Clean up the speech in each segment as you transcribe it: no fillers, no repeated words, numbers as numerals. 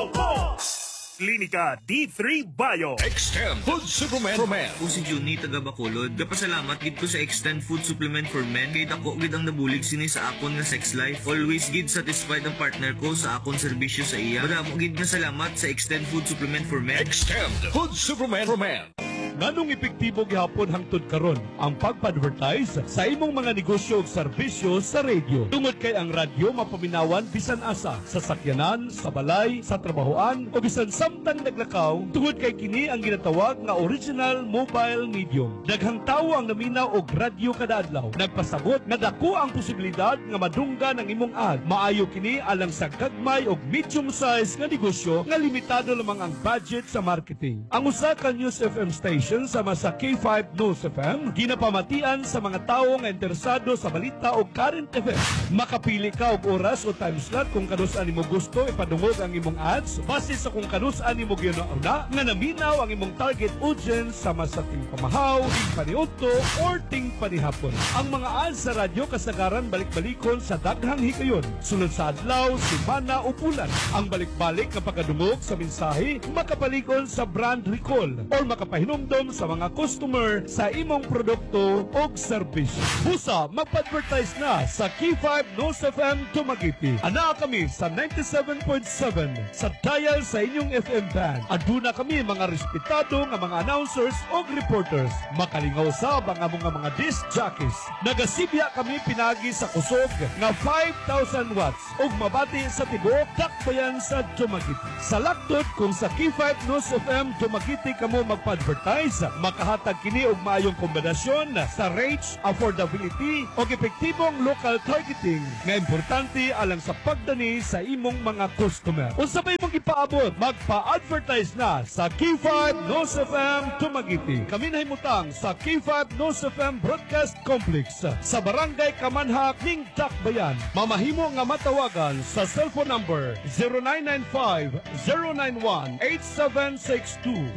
Klinika D3 Bio. Extend Food Supplement for Men. Kung si Juni taga Bacolod, kapasalamat gid ko sa Extend Food Supplement for Men kay dako gid ang nabulig sini sa akon nga sex life. Always gid satisfied ang partner ko sa akon serbisyo sa iya. Madamo gid nga salamat sa Extend Food Supplement for Men. Extend Food Supplement for Men. Nganong epektibo gihapon hangtod karon ang pag-advertise sa imong mga negosyo ug serbisyo sa radio. Tungod kay ang radyo mapaminawan bisan asa sa sakyanan, sa balay, sa trabahoan o bisan samtang naglakaw, tungod kay kini ang ginatawag nga original mobile medium. Daghang tawo ang naminaw og radyo kada adlaw. Nagpasabot nga dako ang posibilidad nga madunggan ang imong ad. Maayo kini alang sa gagmay og medium size nga negosyo nga limitado lamang ang budget sa marketing. Ang usa ka News FM station sama sa K5 News FM, ginapamatian sa mga tawo nga interesado sa balita o current event. Makapili ka og oras o time slot kung kanus-an nimo gusto ipadungog ang imong ads base sa kung kanus-an nimo ginauna nga naminaw ang imong target audience sama sa ting pamahaw, ting paniudto or ting panihapon. Ang mga ads sa radyo kasagaran balik-balikon sa daghang higayon, sulod sa adlaw, semana o bulan. Ang balik-balik nga pagkadungog sa mensahe makapalikon sa brand recall or makapahinumdom sa mga customer sa imong produkto o serbisyo. Busa, magpa-advertise na sa K5 News FM Dumaguete. Ana kami sa 97.7 sa dial sa inyong FM band. Aduna kami mga respetado nga mga announcers o reporters. Makalingaw sa mga disc jockeys. Nagasibya kami pinagi sa kusog nga 5,000 watts ug mabati sa tibuok dakbayan sa Dumaguete. Sa laktot kung sa K5 News FM Dumaguete kamo magpa-advertise, makahatag kini og maayong kombinasyon sa reach, affordability o epektibong local targeting nga importante alang sa pagdani sa imong mga customer. Unsa ba imong ipaabot? Magpa-advertise na sa K5 News FM Dumaguete. Kami nahimutang sa K5 News FM Broadcast Complex sa Barangay Kamanhak ning Dakbayan. Mamahimo nga matawagan sa cellphone number 0995-091-8762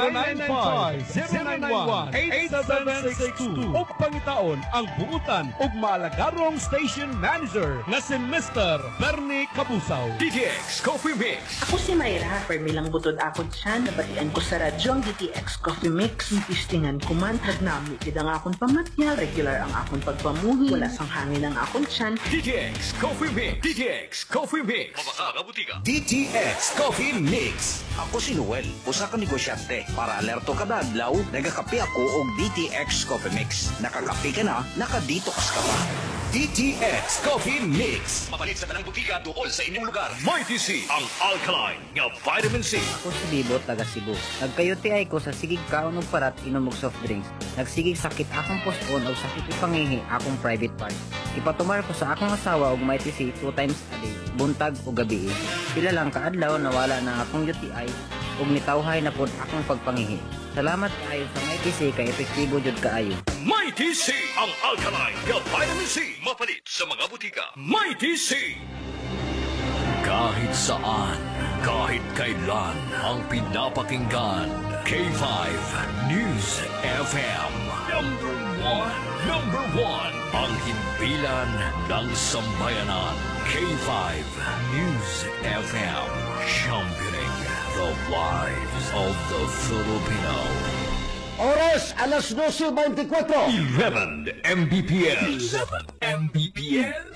0995-091-8762 o pangitaon ang buutan ug maalagarong station manager na si Mr. Bernie Kabusaw. DTX Coffee Mix. Ako si Mayra, permilang butod akon siya, nabatian ko sa radyo ang DTX Coffee Mix. Tistingan ko man, nagnami kidang akon pamatya, regular ang akon pagpamuhi, wala sang hangin ang akon siyan. DTX Coffee Mix. DTX Coffee Mix. Mabaka DTX Coffee Mix. Ako si Noel, usa ka negosyante. Para alerto kada adlaw, nagakape ako og DTX Coffee Mix. Nakakape ka na, nakadetox ka pa. DTX Coffee Mix. Mapalit sa tanang butika dool sa inyong lugar. Mighty C, ang alkaline nga vitamin C. Ako si Bibo, taga Cebu. Nagkayuti ay ko sa sigig kaon og parat inom og soft drinks. Nagsigig sakit akong pospon og sakit ipangihi akong private part. Ipatumar ko sa akong asawa og Mighty C 2 times a day, buntag o gabi. Pila lang kaadlaw nawala na akong UTI ug nitawhay na pod akong pagpangihi. Salamat kaayo sa Mighty C kay epektibo jud kaayo. Mighty C, ang alkaline nga vitamin C. Mapalit sa mga butika. Mighty C. Kahit saan, kahit kailan, ang pinapakinggan. K5 News FM. Number one. Ang himpilan ng sambayanan. K5 News FM. Championing the lives of the Filipino. Oras, alas 12:24. 11 Mbps. 11 Mbps.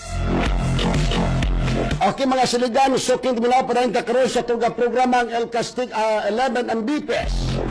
Okay mga siligan, suking minaw pa rin kakaroon sa tuga programang El Castig 11 Mbps.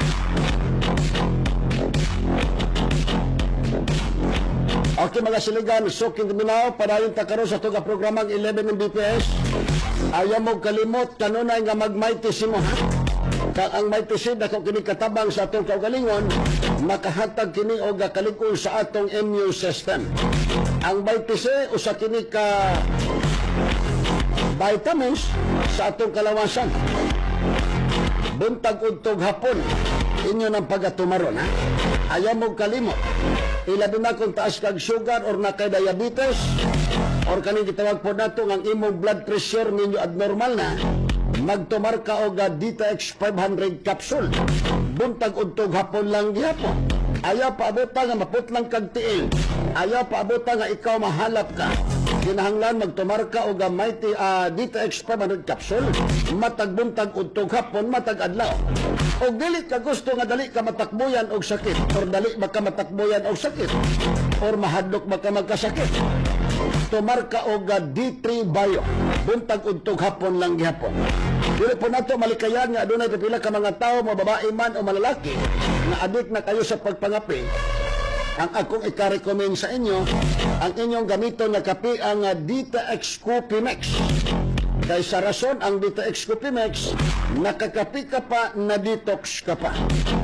Okay mga siligan, suking minaw pa rin kakaroon sa tuga programang 11 Mbps. Ayaw mo kalimot, kanunay nga magmaytisimo ha? Kang ang may tusid ako kini katabang sa atong kaugalingon, makahatag kini og kalig-on sa atong immune system. Ang may tusid usa kini ka vitamins sa atong kalawasan. Buntag udtog hapon inyo nang pagatumaron ha. Ayaw mo kalimot. Ilabi na kung taas kag sugar or nakay diabetes or kaning gitawag po nato ang imong blood pressure ninyo abnormal na. Magtumar ka og DTX 500 capsule. Buntag udtog hapon lang gihapon. Ayaw paabot nga maputlang kag tiil. Ayaw paabot nga ikaw mahalap ka. kinahanglan magtumar ka og mighty DTX 500 capsule matag buntag udtog hapon matag adlaw. Og dili ka gusto nga dali ka matakbuyan og sakit or dali ba ka matakbuyan og sakit or mahadlok ba ka magkasakit, tumar ka og D3 Bio buntag udtog hapon lang gihapon. Dili po nato malikayan nga adunay pipila ka mga tao, mga babae man o malalaki nga adik na kayo sa pagpangapi. Ang akong ika-recommend sa inyo, ang inyong gamiton na kape ang DTX Copimex. Kaya sa rason ang DTX Copimex, nakakapi ka pa, na-detox ka pa.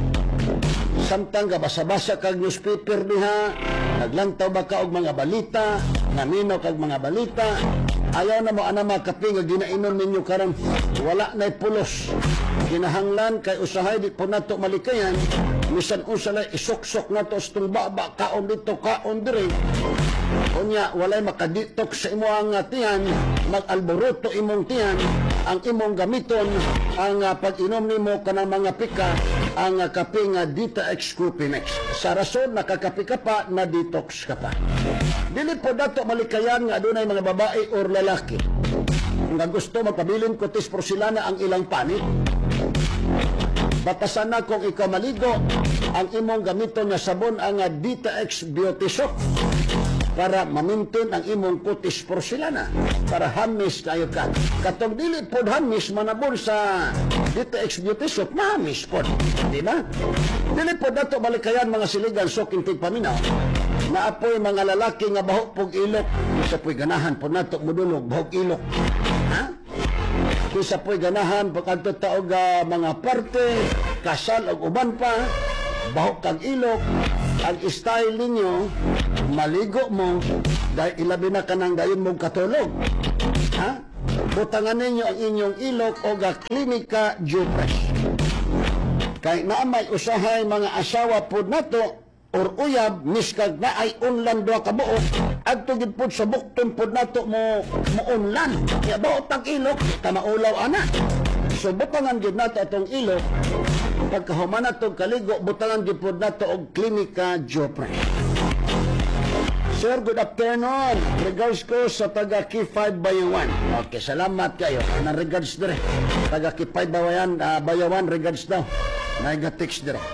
Samtang basa-basa kag newspaper diha, naglantaw ba ka og mga balita, namino kag mga balita, ayaw na mo ana mga kape nga ginainom ninyo karon, wala na'y pulos. Kinahanglan kay usahay di po nato malikayan, misan usalay isok-sok nato sa itong baba, kaon dito, kaon diri. Unya, walay makadetox sa imo ang tiyan, mag-alboroto imong tiyan, ang imong gamiton, ang pag-inom nimo kanang mga pika, ang kape nga DTX Copimex. Sa rason, nakakape ka pa, na-detox ka pa. Dili po dato malikayan nga adunay mga babae or lalaki nga gusto magpabilin kutis porcelana ang ilang panit. Batasan na kung ikaw maligo, ang imong gamiton nga sabon ang DTX Beauty Soap para mamintin ang imong kutis porcelana, para hamis kayo ka. Katong dili pod hamis manabon sa DTX Beauty Soap, mahamis pod, di ba? Dili pod dato balikayan mga siligan soking tigpaminaw na apoy mga lalaki nga bahok pog ilok, isa po'y ganahan pod nato mudulog bahok ilok. Ha? Kisa po'y ganahan pagkanto taog mga parte, kasal o uban pa, bahok kag ilok, ang style ninyo, maligo mo, dahil ilabi na ka ng dayon mong katulog. Ha? Butangan ninyo ang inyong ilok o Klinika Jupres. Kaya naamay usahay mga asawa po nato, or uyab, miskag na ay unlan doa ka buok, at tugid po sa bukton po nato mo unlan. Kaya baot ang ilok, tamaulaw ana. So butangan gid nato atong ilok, pagkahuman nato kaligo, butangan gid po nato og Klinika Jupres. Sir, good afternoon. Regards ko sa taga K5 Bayawan. Okay, salamat kayo. Anong regards dire? Taga K5 Bayawan, regards daw. Naiga-text dire.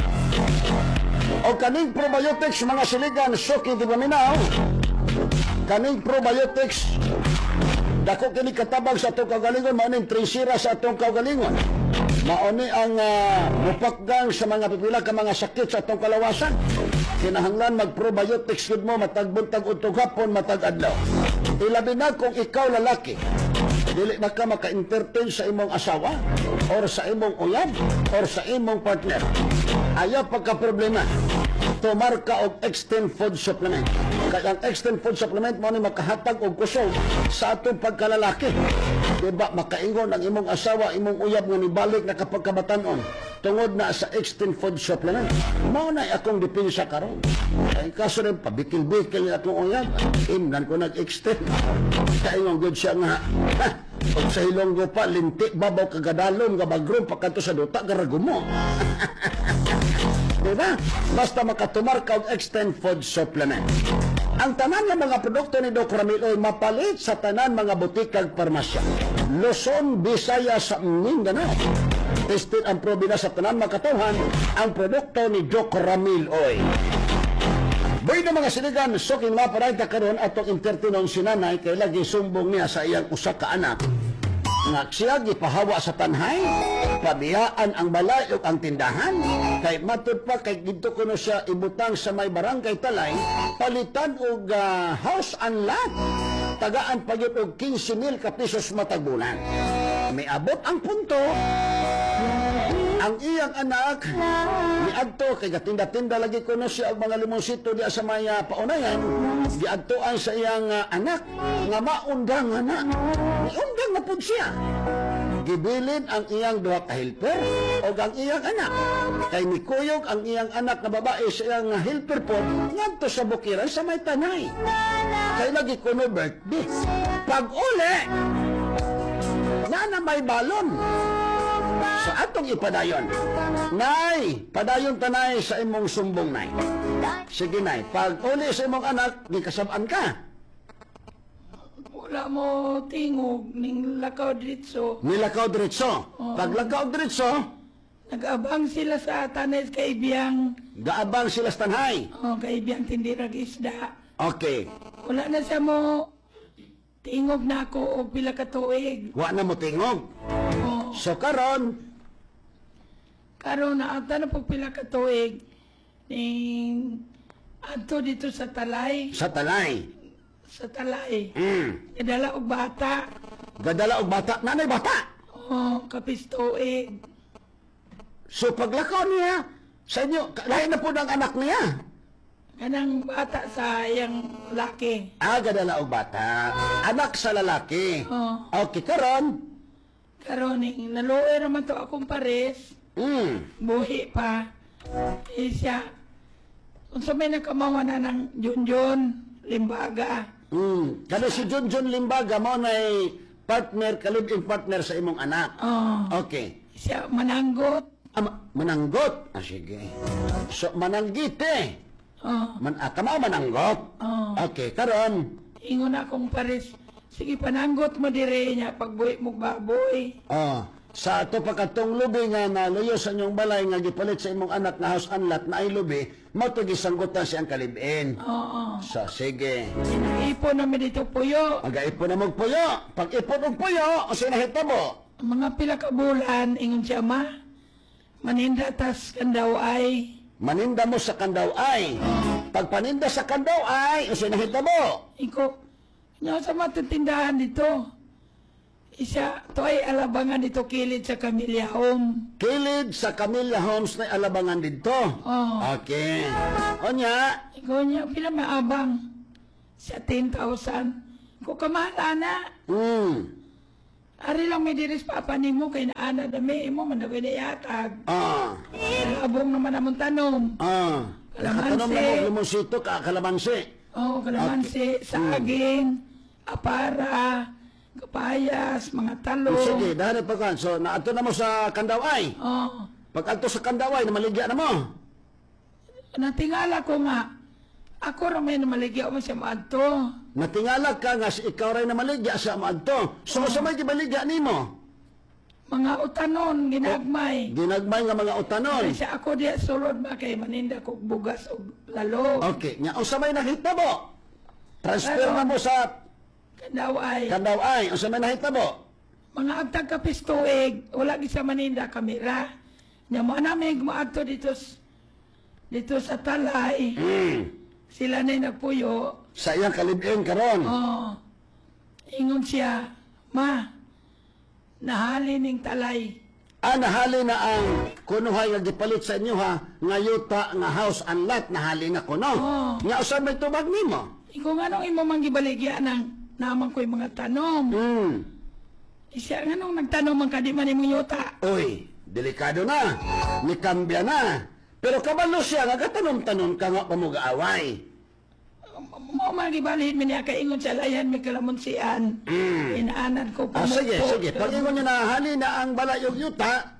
O kaning probiotics, mga siligan, suki di paminaw. Kaning probiotics, dako kini katabang sa atong kaugalingon, maoning trisira sa atong kaugalingon. Maoni ang mupakgang sa mga pipila ka mga sakit sa atong kalawasan. Kinahanglan mag-probiotics gud mo matag buntag udtog hapon matag adlaw. Ilabi na kung ikaw lalaki, dili na ka maka-entertain sa imong asawa or sa imong uyab or sa imong partner. Ayaw pagka-problema, tumar ka og Extend Food Supplement. Kaya ang Extend Food Supplement mo ni makahatag og kusog sa atong pagkalalaki. Diba, makaingon ang imong asawa, imong uyab nga nibalik na kapag kabatanon tungod na sa Extend Food Supplement. Mao na akong dipinsa karon. Kaya kaso rin, pabikil-bikil na akong uyab, imnan ko nag-extend. Kaingon good siya nga, pag sa Ilonggo pa, linti, babaw, kagadalom, gabagrom, pagkanto sa duta, garagumo. Diba? Basta makatumar ka og Extend Food Supplement. Ang tanan ng mga produkto ni Doc Ramil ay mapalit sa tanan mga butikag parmasya. Luzon, Visayas, Mindanao. Tested ang probina sa tanan makatuhan ang produkto ni Doc Ramil Oy. Boy na mga sinigan, suking maparay ka karon atong entertainon si nanay kay lagi sumbong niya sa iyang usa ka anak. Nga siya gipahawa sa tanhay, pabiyaan ang balay o ang tindahan, kay matud pa kay dito kuno siya ibutang sa may barangay Talay, palitan og house and lot, tagaan pagyud og 15,000 ka pesos matag bulan. May abot ang punto, ang iyang anak niadto kay gatinda-tinda lagi kuno siya og mga limonsito diya sa may paunayan, giadtoan sa iyang anak nga maundang anak. Undang na pud siya. Gibilin ang iyang duha ka helper o ang iyang anak. Kay nikuyog ang iyang anak na babae sa iyang helper po ngadto sa bukiran sa may tanay. Kay lagi kuno birthday. Pag-uli, na may balon. Sa atong ipadayon. Nay, padayon tanay sa imong sumbong, nay. Sige, nay. Pag-uli sa imong anak, gikasabaan ka. Wala mo tingog, ning lakaw diretso. Nilakaw diretso. Paglakaw diretso, Nag-abang sila sa tanes kaibiyang, gaabang sila sa tanhay. kaibiyang tindirag isda. Okay. Wala na siya mo tingog na ako o pila ka tuig. Wa na mo tingog. Oh, So karon, karon na ata na po pila ka tuig. Ning adto dito sa talay. sa talay. Sa talay. Mm. Idala og bata. Gadala og bata. Nanay bata. Kapis tuig. So paglakaw niya, sa inyo, lain na po ng anak niya. Kanang bata sa iyang laki. Gadala og bata. Anak sa lalaki. Oh, Okay, karon. karon ning naluoy naman to akong pares. Buhi pa. Siya. Unsa may nakamawa na ng Junjun, Limbaga. Kano si Junjun Limbaga mo na partner, kalibing partner sa imong anak. Okay. Siya mananggot. Mananggot. Sige. So, mananggite. Kamao mananggot. Okay, karon. Ingon akong pares. Sige, pananggot mo dire niya pagbuhi mo baboy. Sa ato pagkatong lubi nga naluyo sa inyong balay nga gipalit sa imong anak na house unlat na ay lubi, mo to gisanggutan siyang kalibin. So, sige. Ipon namin dito puyo. Mag-ipon na magpuyo. Pag ipon og puyo, o sinahitabo. Mga pila ka bulan, ingon siya ma. Maninda tas kandaw ay. Maninda mo sa kandaw ay. Pag paninda sa kandaw ay, o sinahitabo. Iko, nyo sa matitindahan dito. Isa, to ay alabangan dito kilid sa Camellia Home. Kilid sa Camellia Homes na alabangan dito. Okay. O niya, Ikaw niya, pila maabang. Sa 10,000. Kung kamala na. Ari lang may diris papa ni mo, kay naana dami, mo managay na yatag. Abong naman namang tanom. Nakatanong na mo limusito ka, kalamansi. Kalamansi, saging, apara, kapayas, mga talong. Sige, dahil pa so, naato na mo sa Kandaway. Pag ato sa Kandaway, namaligya na mo. Natingala ko nga, ako rin may namaligya mo siya maadto. Natingala ka nga, ikaw rin namaligya sa maadto. So, sa may gibaligya ni mo? Mga utanon, ginagmay. Ginagmay nga mga utanon. Kasi ako diya sulod ba kay maninda ko bugas o lalo. Okay, nga, o sa may nakita mo? Transfer na mo sa Kandaway. Kandaway, o sa may nakita mo? Mga agtag kapistuig, wala gisa maninda kamera. Nya mo namin gumaadto dito sa talay. Sila na nagpuyo. Sa iyang kalibin karon. Ingon siya, ma, nahali ning talay. Nahali na ang kunuhay nga gipalit sa inyo ha, nga yuta, nga house and lot, nahali na kuno. Nga usab may tubag nimo. Ikaw nga nung imo mang gibaligya ng naman ko'y mga tanom. Siya nga nung nagtanom ang kadiman imong yuta. Uy, delikado na. Nikambya na. Pero kabalo siya, nga katanom-tanom ka nga pamugaaway. Mo magibalhin mi niya kaingon sa layan mi kalamunsian. Inaanan ko pa. Sige. Pag ingon niya nahali na ang balayog yuta,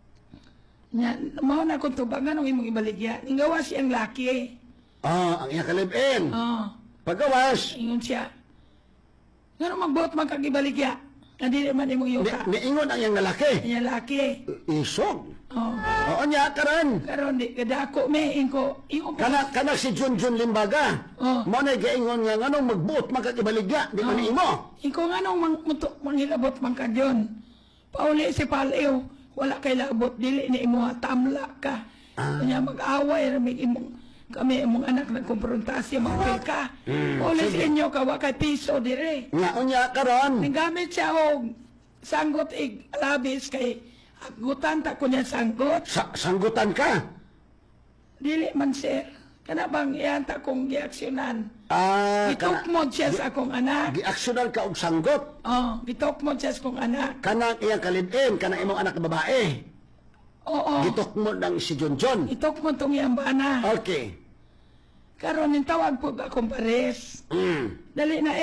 nya mao na ko tubag nga nung imong ibaligya. Ingawa siyang laki. ang iyang kalibin. Pagawas, Ingon siya. Nga nung magbuot man kag ibaligya. Nga di man imong yuta. niingon ang iyang lalaki. Nya laki. Isog. Oo niya, karan. Karon di kadako me ingo. Ingo pa. Kana si Junjun Limbaga. Mo na gaingon nga nganong magbuot magkakibaligya, di man imo. Ingo nga nung manghilabot man ka diyon. Pauli si Paliw. Wala kay labot dili ni imo tamla ka. Kanya mag-away ramig imong kami imong anak nagkonfrontasya magpil ka. Pauli sa inyo ka wa kay piso dire. Nga unya karon. Nanggamit siya og sanggot ig labis kay agutan ta ko niya sanggot. Sanggutan ka. Dili man sir. Kana bang iyan ta kong giaksyonan. Gitukmod siya sa akong anak. Giaksyonan ka og sanggot. Gitukmod siya sa akong anak. Kanang iyang kalibin, kanang imong anak na babae. Oo. Gitukmod ng si Junjun. Gitukmod tong iyang bana. Okay. Karon yung tawag po akong pares. Dali na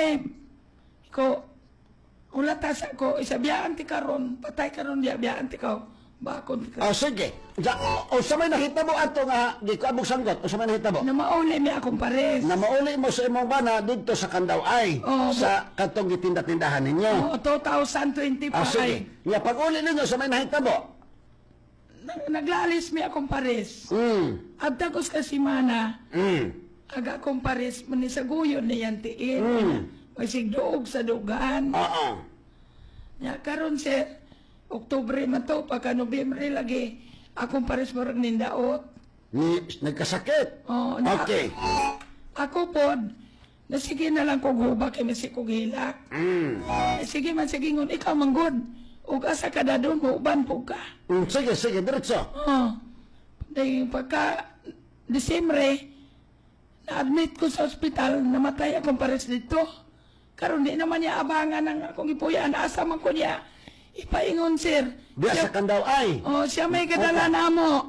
ko ulatasa ko, isa biyaan ti karon, patay karon diya biyaan ti ko. bakon ka. Sige. O sa may nakita mo ato nga, di ko abog sanggot, o sa may nakita mo? Na mauli mi akong pares. Na mauli mo sa imong bana dito sa Kandaway, sa katong gitinda-tindahan ninyo. 2025. Sige. Nga pag-uli ninyo sa may nakita mo? Naglalis mi akong pares. At takos ka si Mana, aga akong pares, manisaguyon na yan tiin. Magsigdoog sa dugaan. Ya, karon sir, Oktubre man to, pagka Nobyembre lagi, akong pares marag nindaot. Nagkasakit? Okay. Ako po, nasige na lang kong hubak, kaya masig kong hilak. Sige man, sige ngun, ikaw manggod. Ug asa ka na doon, mauban po ka. Sige, diretso. Dahil pagka Disyembre, na-admit ko sa ospital, namatay akong pares dito. Karon di naman niya abangan ng akong ipuyan, asa man ko niya. Ipaingon, sir. Diya sa Kandaway. Siya may kadala na mo.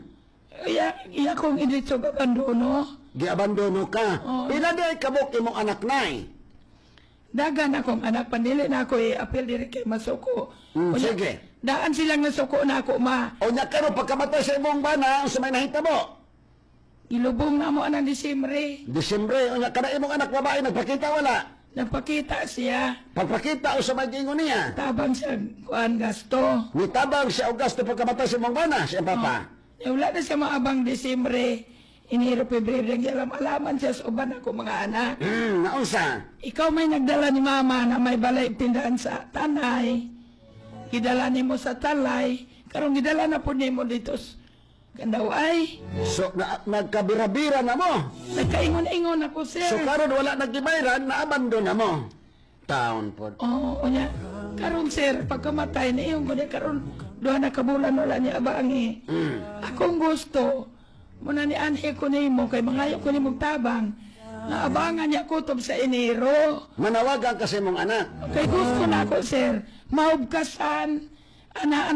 Iya kong idiretso abandono. Giabandono ka. Pila di ay kabok imong anak nay? Dagan akong anak, pandili na ako apel diri kay Masuko. Sige. Daan silang nasuko na ako, ma. O nya karon pagkamatay sa imong bana, sa may nahitabo? Ilubong na mo anang Disyembre. Disyembre, o nya kada imong anak babae nagpakita wala? Nagpakita siya. Pagpakita o sa may gingon niya? Tabang siya kuan gasto. Nitabang siya o gasto pagkamatay sa imong bana, siya papa? Wala na siya maabang Disyembre. Enero, Pebrero, alaman siya sa uban ako mga anak. Naunsa? Ikaw may nagdala ni mama na may balay tindahan sa Tanay. Gidala ni mo sa Talay. Karong gidala na po ni mo dito sa Kandaway. So, nagkabira-bira na mo? Nagkaingon-ingon ako, sir. So, karon wala nagkibayran, naabandon na mo? Taon po. Oo, niya. Karon, sir, pagkamatay na iyong kundi karon, doon na kabulan wala niya abangi. Akong gusto, muna ni Anhe ko ni mo, kay mangayo ko ni mong tabang, naabangan niya kutob sa Enero. Manawagan kasi mong anak. Kay gusto na ako, sir, mahubkasan,